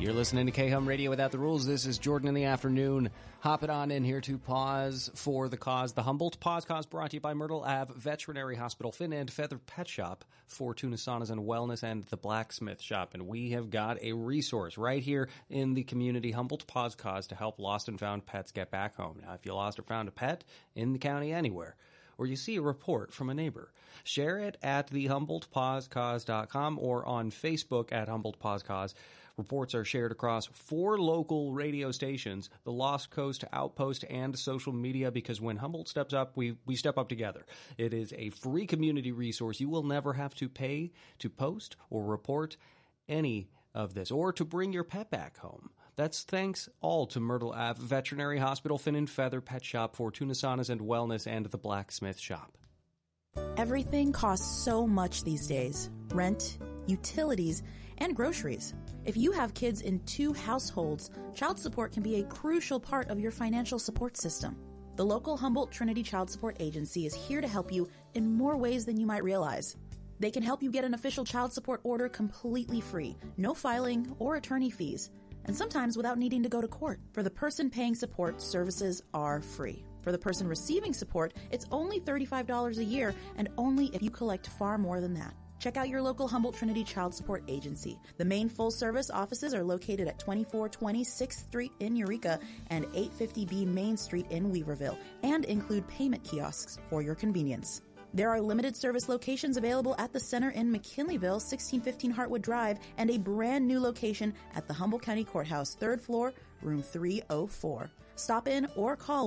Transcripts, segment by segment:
You're listening to K-Hum Radio Without the Rules. This is Jordan in the afternoon. Hopping on in here to pause for the cause. The Humboldt Pause Cause brought to you by Myrtle Ave Veterinary Hospital, Fin and Feather Pet Shop, Fortuna Saunas and Wellness, and the Blacksmith Shop. And we have got a resource right here in the community, Humboldt Pause Cause, to help lost and found pets get back home. Now, if you lost or found a pet in the county anywhere, or you see a report from a neighbor, share it at the HumboldtPauseCause.com or on Facebook at Humboldt Pause Cause. Reports are shared across 4 local radio stations, the Lost Coast Outpost, and social media, because when Humboldt steps up, we step up together. It is a free community resource. You will never have to pay to post or report any of this, or to bring your pet back home. That's thanks all to Myrtle Ave Veterinary Hospital, Fin and Feather Pet Shop, Fortuna Saunas and Wellness, and the Blacksmith Shop. Everything costs so much these days. Rent, utilities, and groceries. If you have kids in 2 households, child support can be a crucial part of your financial support system. The local Humboldt Trinity Child Support Agency is here to help you in more ways than you might realize. They can help you get an official child support order completely free, no filing or attorney fees, and sometimes without needing to go to court. For the person paying support, services are free. For the person receiving support, it's only $35 a year, and only if you collect far more than that. Check out your local Humboldt Trinity Child Support Agency. The main full-service offices are located at 2420 6th Street in Eureka and 850B Main Street in Weaverville, and include payment kiosks for your convenience. There are limited service locations available at the center in McKinleyville, 1615 Hartwood Drive, and a brand new location at the Humboldt County Courthouse, 3rd floor, room 304. Stop in or call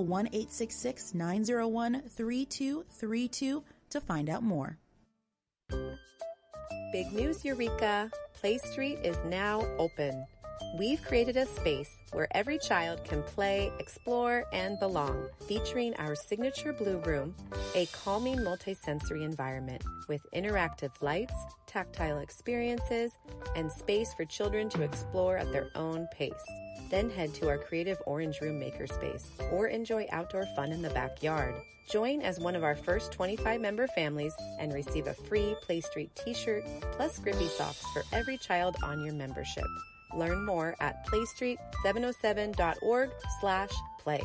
1-866-901-3232 to find out more. Big news, Eureka! Play Street is now open. We've created a space where every child can play, explore, and belong, featuring our signature Blue Room, a calming multisensory environment with interactive lights, tactile experiences, and space for children to explore at their own pace. Then head to our creative Orange Room makerspace or enjoy outdoor fun in the backyard. Join as one of our first 25 member families and receive a free Play Street t-shirt plus Grippy socks for every child on your membership. Learn more at playstreet707.org/play.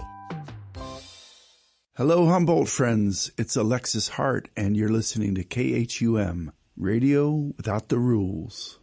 Hello, Humboldt friends. It's Alexis Hart, and you're listening to KHUM, Radio Without the Rules.